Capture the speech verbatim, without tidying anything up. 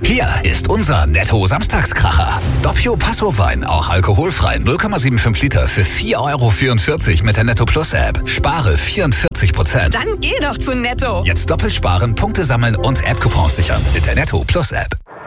Hier ist unser Netto-Samstagskracher. Doppio Passo Wein, auch alkoholfrei, null Komma fünfundsiebzig Liter für vier Euro vierundvierzig mit der Netto Plus App. Spare vierundvierzig Prozent. Dann geh doch zu Netto. Jetzt doppelt sparen, Punkte sammeln und App-Coupons sichern mit der Netto Plus App.